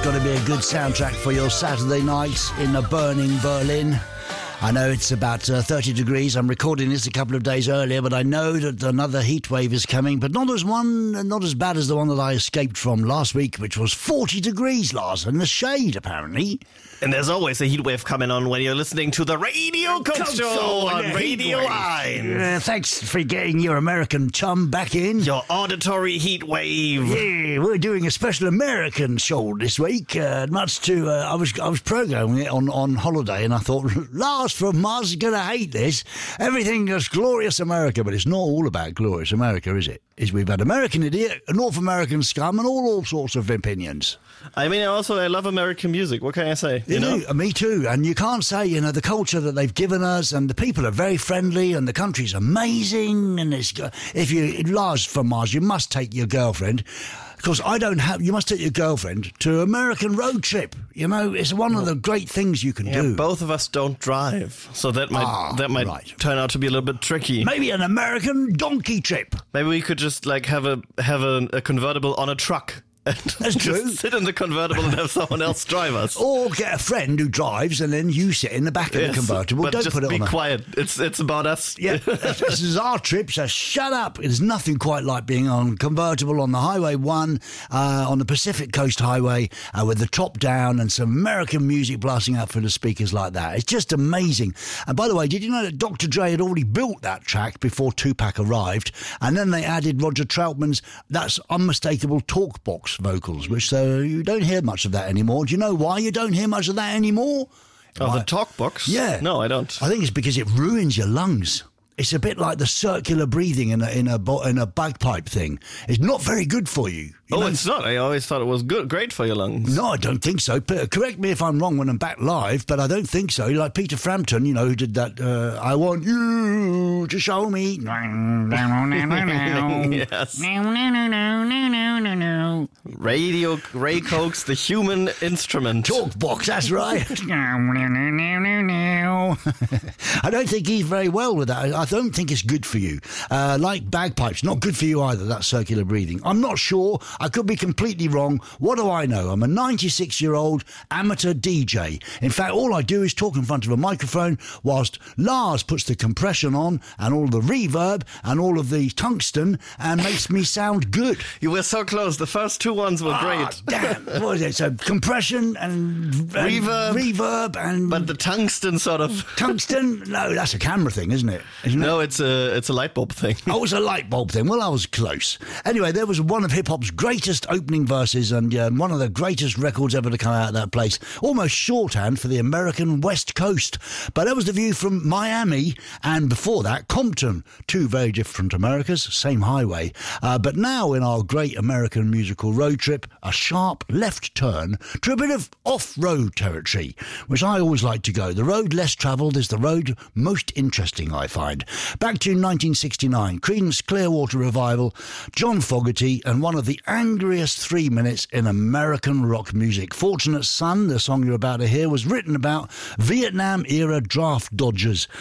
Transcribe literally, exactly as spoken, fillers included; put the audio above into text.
got to be a good soundtrack for your Saturday night in a burning Berlin. I know it's about uh, thirty degrees. I'm recording this a couple of days earlier, but I know that another heat wave is coming, but not as one, not as bad as the one that I escaped from last week, which was forty degrees, Lars, in the shade, apparently. And there's always a heat wave coming on when you're listening to the Radio Coke Show on Radio one. Uh, thanks for getting your American chum back in. Your auditory heat wave. Yeah, we're doing a special American show this week. Uh, much to uh, I was I was programming it on, on holiday, and I thought Lars from Mars is going to hate this. Everything is glorious America, but it's not all about glorious America, is it? Is we've had American idiot, North American scum, and all, all sorts of opinions. I mean, also, I love American music. What can I say? You, you know? do, me too. And you can't say, you know, the culture that they've given us, and the people are very friendly, and the country's amazing. And it's, if you, Lars from Mars, you must take your girlfriend. Because I don't have, you must take your girlfriend to American road trip. You know, it's one of the great things you can yeah, do. Both of us don't drive, so that might ah, that might right. turn out to be a little bit tricky. Maybe an American donkey trip. Maybe we could just like have a have a, a convertible on a truck. That's true. Just sit in the convertible and have someone else drive us. Or get a friend who drives and then you sit in the back of yes, the convertible. But Don't just put it be on a... quiet. It's it's about us. Yeah, this is our trip, so shut up. There's nothing quite like being on convertible on the Highway one, uh, on the Pacific Coast Highway, uh, with the top down and some American music blasting out through the speakers like that. It's just amazing. And by the way, did you know that Doctor Dre had already built that track before Tupac arrived? And then they added Roger Troutman's That's Unmistakable Talk Box vocals, which so you don't hear much of that anymore. Do you know why you don't hear much of that anymore? Oh, Why? the talk box? Yeah. No, I don't. I think it's because it ruins your lungs. It's a bit like the circular breathing in a in a in a bagpipe thing. It's not very good for you. you oh, know? It's not. I always thought it was good, great for your lungs. No, I don't think so. But correct me if I'm wrong when I'm back live, but I don't think so. Like Peter Frampton, you know, who did that, uh, I want you to show me. Yes. Radio Ray Coke's The Human Instrument. Talk box, that's right. I don't think he's very well with that. I don't think it's good for you. Uh, like bagpipes, not good for you either, that circular breathing. I'm not sure. I could be completely wrong. What do I know? I'm a ninety-six-year-old amateur D J. In fact, all I do is talk in front of a microphone whilst Lars puts the compression on and all the reverb and all of the tungsten and makes me sound good. You were so close. The first two ones were Ah, great. Damn. What is it? So compression and, and reverb. Reverb and... But the tungsten sort of... Tungsten? No, that's a camera thing, isn't it? Isn't no, it? it's a it's a light bulb thing. Oh, it's a light bulb thing. Well, I was close. Anyway, there was one of hip-hop's greatest opening verses and uh, one of the greatest records ever to come out of that place. Almost shorthand for the American West Coast. But that was the view from Miami, and before that, Compton. Two very different Americas, same highway. Uh, but now in our great American musical road trip, a sharp left turn to a bit of off-road territory, which I always like to go. The road less travelled is the road most interesting, I find. Back to nineteen sixty-nine, Creedence Clearwater Revival, John Fogerty, and one of the angriest three minutes in American rock music. Fortunate Son, the song you're about to hear, was written about Vietnam-era draft dodgers